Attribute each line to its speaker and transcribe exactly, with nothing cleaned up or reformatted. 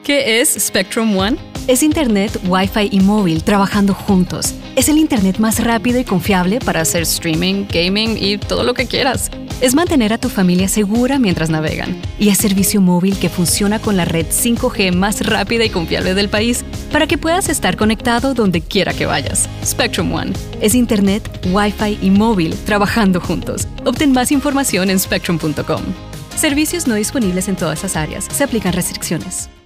Speaker 1: ¿Qué es Spectrum One?
Speaker 2: Es Internet, Wi-Fi y móvil trabajando juntos. Es el Internet más rápido y confiable
Speaker 1: Para hacer streaming, gaming y todo lo que quieras.
Speaker 2: Es mantener a tu familia segura mientras navegan. Y es servicio móvil que funciona con la red cinco G más rápida y confiable del país para que puedas estar conectado donde quiera que vayas. Spectrum One. Es Internet, Wi-Fi y móvil trabajando juntos. Obtén más información en spectrum punto com. Servicios no disponibles en todas las áreas. Se aplican restricciones.